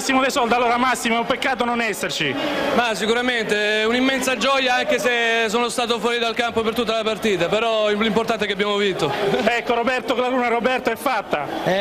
Massimo De Solda. Allora Massimo, è un peccato non esserci. Ma sicuramente è un'immensa gioia, anche se sono stato fuori dal campo per tutta la partita, però l'importante è che abbiamo vinto. Ecco Roberto Claruna, Roberto, è fatta.